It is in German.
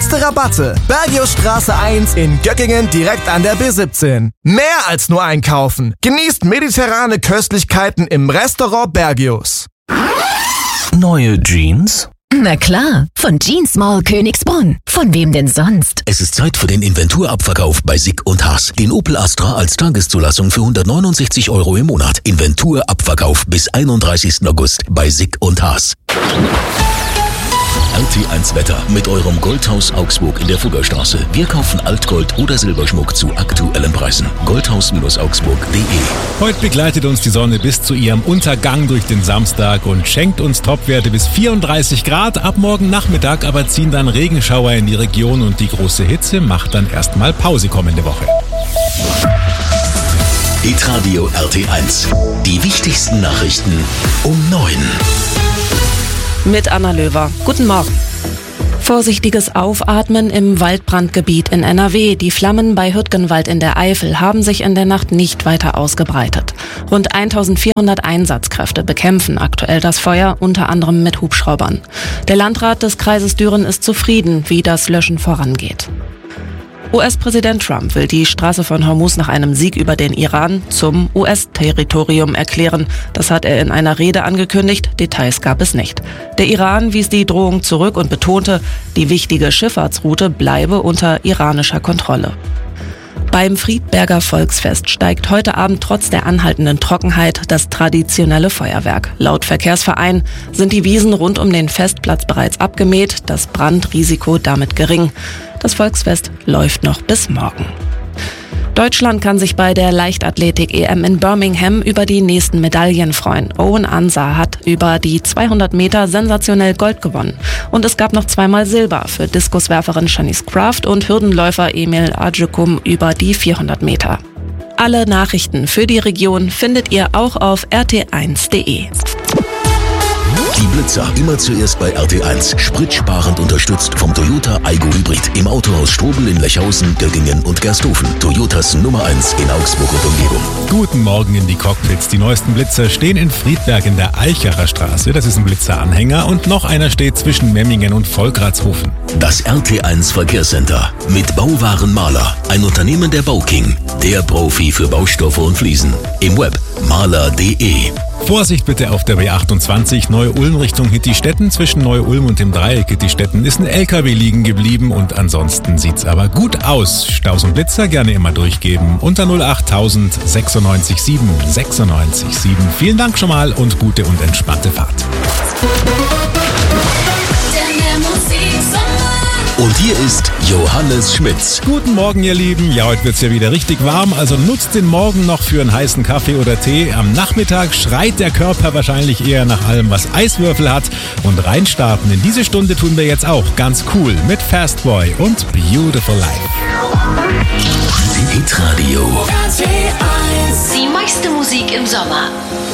Beste Rabatte. Bergiusstraße 1 in Göckingen direkt an der B17. Mehr als nur einkaufen. Genießt mediterrane Köstlichkeiten im Restaurant Bergius. Neue Jeans? Na klar, von Jeans Mall Königsbrunn. Von wem denn sonst? Es ist Zeit für den Inventurabverkauf bei Sick & Haas. Den Opel Astra als Tageszulassung für 169 € im Monat. Inventurabverkauf bis 31. August bei Sick & Haas. RT1 Wetter mit eurem Goldhaus Augsburg in der Fuggerstraße. Wir kaufen Altgold oder Silberschmuck zu aktuellen Preisen. Goldhaus-augsburg.de. Heute begleitet uns die Sonne bis zu ihrem Untergang durch den Samstag und schenkt uns Topwerte bis 34 Grad. Ab morgen Nachmittag aber ziehen dann Regenschauer in die Region und die große Hitze macht dann erstmal Pause kommende Woche. Hitradio RT1. Die wichtigsten Nachrichten um 9. Mit Anna Löwer. Guten Morgen. Vorsichtiges Aufatmen im Waldbrandgebiet in NRW. Die Flammen bei Hürtgenwald in der Eifel haben sich in der Nacht nicht weiter ausgebreitet. Rund 1400 Einsatzkräfte bekämpfen aktuell das Feuer, unter anderem mit Hubschraubern. Der Landrat des Kreises Düren ist zufrieden, wie das Löschen vorangeht. US-Präsident Trump will die Straße von Hormuz nach einem Sieg über den Iran zum US-Territorium erklären. Das hat er in einer Rede angekündigt, Details gab es nicht. Der Iran wies die Drohung zurück und betonte, die wichtige Schifffahrtsroute bleibe unter iranischer Kontrolle. Beim Friedberger Volksfest steigt heute Abend trotz der anhaltenden Trockenheit das traditionelle Feuerwerk. Laut Verkehrsverein sind die Wiesen rund um den Festplatz bereits abgemäht, das Brandrisiko damit gering. Das Volksfest läuft noch bis morgen. Deutschland kann sich bei der Leichtathletik-EM in Birmingham über die nächsten Medaillen freuen. Owen Ansah hat über die 200 Meter sensationell Gold gewonnen. Und es gab noch zweimal Silber für Diskuswerferin Shanice Kraft und Hürdenläufer Emil Ajukum über die 400 Meter. Alle Nachrichten für die Region findet ihr auch auf rt1.de. Die Blitzer immer zuerst bei RT1. Spritsparend unterstützt vom Toyota Aygo Hybrid. Im Autohaus Strobel in Lechhausen, Göggingen und Gersthofen. Toyotas Nummer 1 in Augsburg und Umgebung. Guten Morgen in die Cockpits. Die neuesten Blitzer stehen in Friedberg in der Eichacher Straße. Das ist ein Blitzeranhänger. Und noch einer steht zwischen Memmingen und Volkratshofen. Das RT1 Verkehrscenter mit Bauwaren Maler. Ein Unternehmen der Bauking. Der Profi für Baustoffe und Fliesen. Im Web maler.de. Vorsicht bitte auf der B28 Neu-Ulm Richtung Hittistetten. Zwischen Neu-Ulm und dem Dreieck Hittistetten ist ein LKW liegen geblieben und ansonsten sieht's aber gut aus. Staus und Blitzer gerne immer durchgeben. Unter 08000 96 7 96 7. Vielen Dank schon mal und gute und entspannte Fahrt. Und hier ist Johannes Schmitz. Guten Morgen, ihr Lieben. Ja, heute wird's ja wieder richtig warm, also nutzt den Morgen noch für einen heißen Kaffee oder Tee. Am Nachmittag schreit der Körper wahrscheinlich eher nach allem, was Eiswürfel hat. Und reinstarten in diese Stunde tun wir jetzt auch ganz cool mit Fast Boy und Beautiful Life. Hitradio. Die meiste Musik im Sommer.